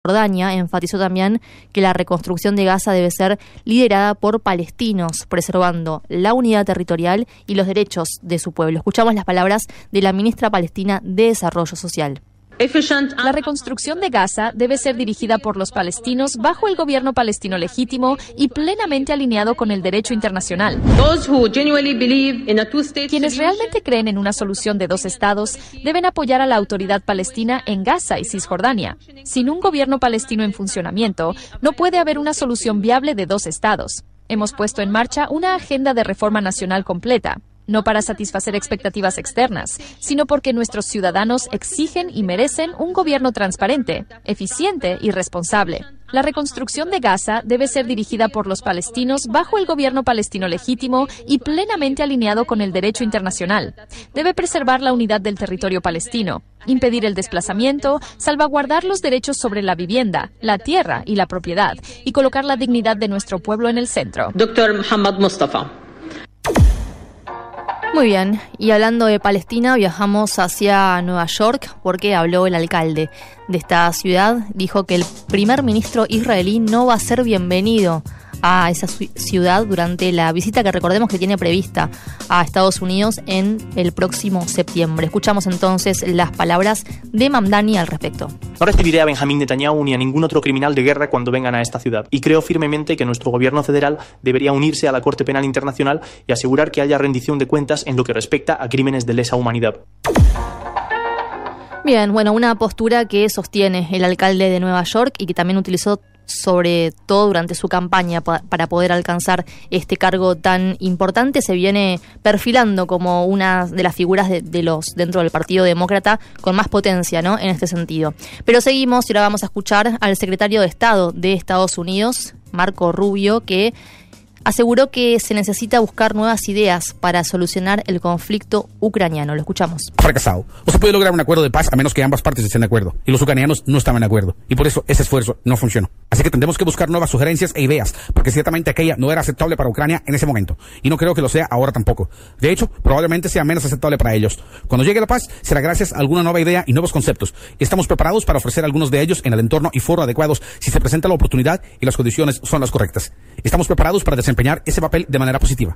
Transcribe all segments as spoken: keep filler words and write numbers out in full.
Jordania enfatizó también que la reconstrucción de Gaza debe ser liderada por palestinos, preservando la unidad territorial y los derechos de su pueblo. Escuchamos las palabras de la ministra palestina de Desarrollo Social. La reconstrucción de Gaza debe ser dirigida por los palestinos bajo el gobierno palestino legítimo y plenamente alineado con el derecho internacional. Quienes realmente creen en una solución de dos estados deben apoyar a la autoridad palestina en Gaza y Cisjordania. Sin un gobierno palestino en funcionamiento, no puede haber una solución viable de dos estados. Hemos puesto en marcha una agenda de reforma nacional completa. No para satisfacer expectativas externas, sino porque nuestros ciudadanos exigen y merecen un gobierno transparente, eficiente y responsable. La reconstrucción de Gaza debe ser dirigida por los palestinos bajo el gobierno palestino legítimo y plenamente alineado con el derecho internacional. Debe preservar la unidad del territorio palestino, impedir el desplazamiento, salvaguardar los derechos sobre la vivienda, la tierra y la propiedad, y colocar la dignidad de nuestro pueblo en el centro. doctor Mohamed Mustafa. Muy bien, y hablando de Palestina, viajamos hacia Nueva York porque habló el alcalde de esta ciudad. Dijo que el primer ministro israelí no va a ser bienvenido a esa ciudad durante la visita que recordemos que tiene prevista a Estados Unidos en el próximo septiembre. Escuchamos entonces las palabras de Mamdani al respecto. No recibiré a Benjamín Netanyahu ni a ningún otro criminal de guerra cuando vengan a esta ciudad. Y creo firmemente que nuestro gobierno federal debería unirse a la Corte Penal Internacional y asegurar que haya rendición de cuentas en lo que respecta a crímenes de lesa humanidad. Bien, bueno, una postura que sostiene el alcalde de Nueva York y que también utilizó sobre todo durante su campaña pa- para poder alcanzar este cargo tan importante. Se viene perfilando como una de las figuras de, de los dentro del Partido Demócrata con más potencia, ¿no?, en este sentido. Pero seguimos y ahora vamos a escuchar al secretario de Estado de Estados Unidos, Marco Rubio, que aseguró que se necesita buscar nuevas ideas para solucionar el conflicto ucraniano. Lo escuchamos. Ha fracasado. No se puede lograr un acuerdo de paz a menos que ambas partes estén de acuerdo. Y los ucranianos no estaban de acuerdo. Y por eso ese esfuerzo no funcionó. Así que tendremos que buscar nuevas sugerencias e ideas, porque ciertamente aquella no era aceptable para Ucrania en ese momento. Y no creo que lo sea ahora tampoco. De hecho, probablemente sea menos aceptable para ellos. Cuando llegue la paz, será gracias a alguna nueva idea y nuevos conceptos. Y estamos preparados para ofrecer algunos de ellos en el entorno y foro adecuados si se presenta la oportunidad y las condiciones son las correctas. Estamos preparados para desempeñar ese papel de manera positiva.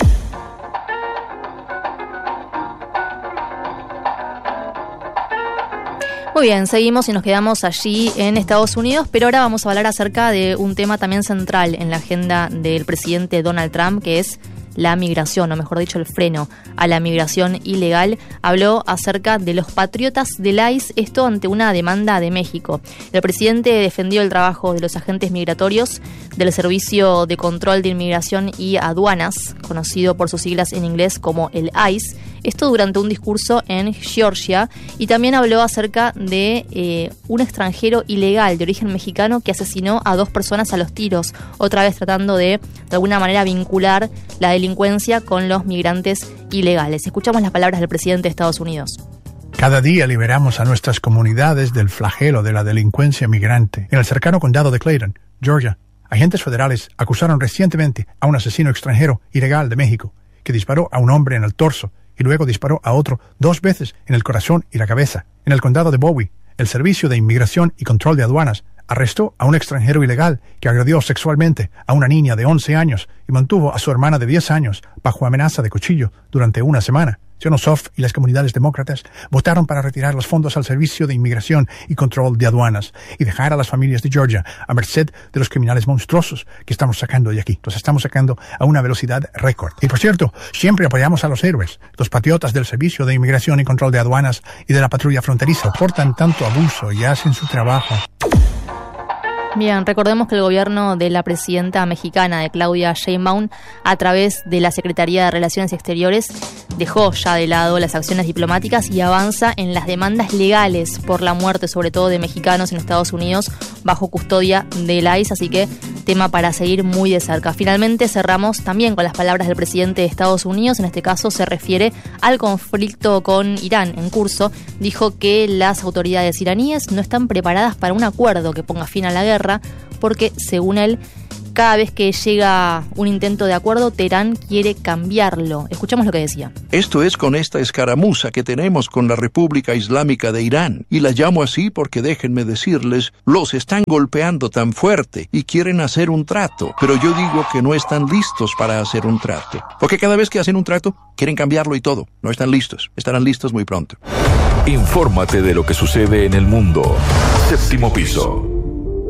Muy bien, seguimos y nos quedamos allí en Estados Unidos, pero ahora vamos a hablar acerca de un tema también central en la agenda del presidente Donald Trump, que es la migración, o mejor dicho, el freno a la migración ilegal. Habló acerca de los patriotas del I C E, esto ante una demanda de México. El presidente defendió el trabajo de los agentes migratorios del Servicio de Control de Inmigración y Aduanas, conocido por sus siglas en inglés como el I C E, esto durante un discurso en Georgia, y también habló acerca de eh, un extranjero ilegal de origen mexicano que asesinó a dos personas a los tiros, otra vez tratando de, de alguna manera, vincular la delincuencia con los migrantes ilegales. Escuchamos las palabras del presidente de Estados Unidos. Cada día liberamos a nuestras comunidades del flagelo de la delincuencia migrante. En el cercano condado de Clayton, Georgia, agentes federales acusaron recientemente a un asesino extranjero ilegal de México que disparó a un hombre en el torso y luego disparó a otro dos veces en el corazón y la cabeza. En el condado de Bowie, el Servicio de Inmigración y Control de Aduanas arrestó a un extranjero ilegal que agredió sexualmente a una niña de once años y mantuvo a su hermana de diez años bajo amenaza de cuchillo durante una semana. Jon Ossoff y las comunidades demócratas votaron para retirar los fondos al Servicio de Inmigración y Control de Aduanas y dejar a las familias de Georgia a merced de los criminales monstruosos que estamos sacando de aquí. Los estamos sacando a una velocidad récord. Y por cierto, siempre apoyamos a los héroes. Los patriotas del Servicio de Inmigración y Control de Aduanas y de la Patrulla Fronteriza soportan tanto abuso y hacen su trabajo. Bien, recordemos que el gobierno de la presidenta mexicana, de Claudia Sheinbaum, a través de la Secretaría de Relaciones Exteriores, dejó ya de lado las acciones diplomáticas y avanza en las demandas legales por la muerte, sobre todo de mexicanos en Estados Unidos, bajo custodia del I C E, así que tema para seguir muy de cerca. Finalmente cerramos también con las palabras del presidente de Estados Unidos, en este caso se refiere al conflicto con Irán en curso. Dijo que las autoridades iraníes no están preparadas para un acuerdo que ponga fin a la guerra, porque, según él, cada vez que llega un intento de acuerdo, Teherán quiere cambiarlo. Escuchamos lo que decía. Esto es con esta escaramuza que tenemos con la República Islámica de Irán. Y la llamo así porque déjenme decirles, los están golpeando tan fuerte y quieren hacer un trato. Pero yo digo que no están listos para hacer un trato. Porque cada vez que hacen un trato, quieren cambiarlo y todo. No están listos. Estarán listos muy pronto. Infórmate de lo que sucede en el mundo. Séptimo piso.